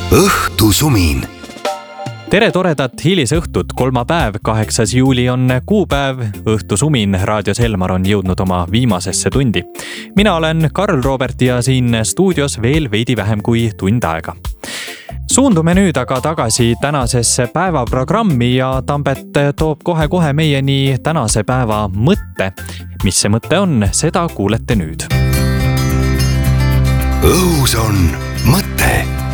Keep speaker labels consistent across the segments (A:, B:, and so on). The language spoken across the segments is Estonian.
A: õhtusumin.
B: Tere toredat hilisõhtut, kolmapäev, 8. juuli on kuupäev. Õhtusumin raadios Elmar on jõudnud oma viimasesse tundi. Mina olen Karl Robert ja siin stuudios veel veidi vähem kui tund aega. Suundume nüüd aga tagasi tänasesse päevaprogrammi ja Tambet toob kohe meieni tänase päeva mõtte. Mis see mõte on, seda kuulete nüüd.
A: Õhus on mõte.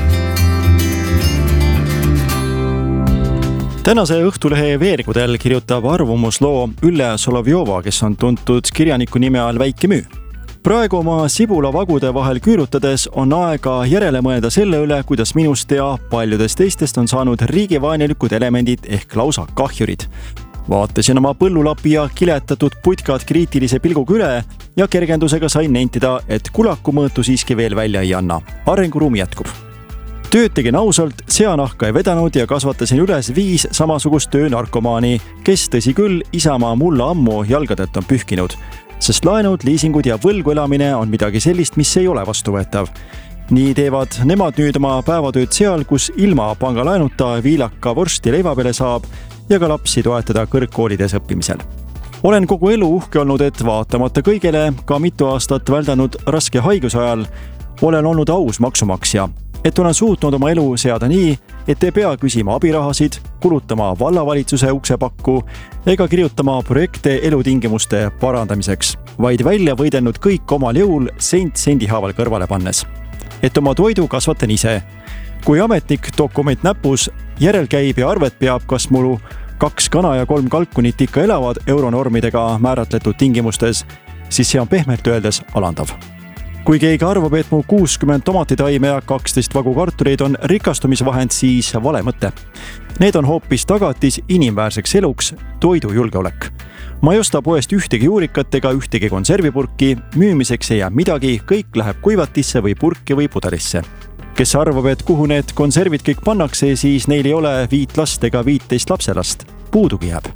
C: Tänase Õhtulehe veergudel kirjutab arvamusloo Ülle Solovjova, kes on tuntud kirjaniku nime all Väike Müü. Praegu oma sibulavagude vahel küürutades on aega järele mõelda selle üle, kuidas minust ja paljudest teistest on saanud riigivaenelikud elemendid ehk lausa kahjurid. Vaatasin oma põllulapi ja kiletatud putkad kriitilise pilguga üle ja kergendusega sain nentida, et kulakumõõtu siiski veel välja ei anna. Arenguruumi jätkub. Tööd tegin ausalt, seanahka ei vedanud ja kasvatasin üles 5 samasugust töönarkomaani, kes tõsi küll Isamaa mulla ammu jalgadelt on pühkinud, sest laenud, liisingud ja võlgu elamine on midagi sellist, mis ei ole vastuvõetav. Nii teevad nemad nüüd oma päevatööd seal, kus ilma pangalaenuta viilaka vorsti leiva peale saab ja ka lapsi toetada kõrgkoolides õppimisel. Olen kogu elu uhke olnud, et vaatamata kõigele ka mitu aastat väldanud raske haiguse ajal olen olnud aus maksumaksja, et olen suutnud oma elu seada nii, et ei pea küsima abirahasid, kulutama vallavalitsuse uksepakku ega kirjutama projekte elutingimuste parandamiseks, vaid välja võidelnud kõik omal jõul sent sendi haaval kõrvale pannes. Et oma toidu kasvatan ise. Kui ametnik dokument näpus järel käib ja arvet peab, kas mul 2 kana ja 3 kalkunit ikka elavad euronormidega määratletud tingimustes, siis see on pehmelt öeldes alandav. Kui keegi arvab, et mu 60 tomatitaime ja 12 vagu kartuleid on rikastumisvahend, siis vale mõte. Need on hoopis tagatis inimväärseks eluks, toidujulgeolek. Ma ei osta poest ühtegi juurikat ega ühtegi konservipurki, müümiseks ei jää midagi, kõik läheb kuivatisse või purki või pudelisse. Kes arvab, et kuhu need konservid kõik pannakse, siis neil ei ole 5 last ega 15 lapselast. Puudugi jääb.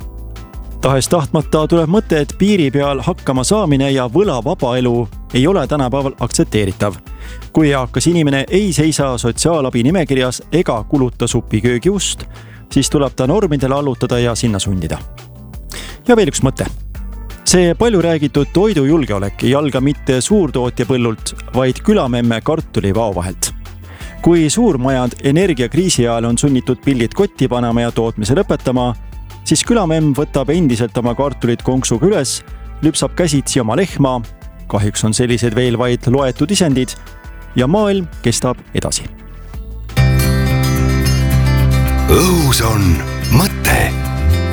C: Tahes tahtmata tuleb mõte, et piiri peal hakkama saamine ja võlavaba elu ei ole tänapäeval aktsepteeritav. Kui eakas inimene ei seisa sotsiaalabi nimekirjas ega kuluta supi köögiust, siis tuleb ta normidele allutada ja sinna sundida. Ja veel üks mõte. See palju räägitud toidujulgeolek ei alga mitte suurtootja põllult, vaid külamemme kartulivao vahelt. Kui suurmajad energiakriisi ajal on sunnitud pillid kotti panema ja tootmise lõpetama, siis külamemm võtab endiselt oma kartulit konksuga üles, lüpsab käsitsi oma lehma, kahjuks on sellised veel vaid loetud isendid ja maailm kestab edasi.
A: Õhus on mõte.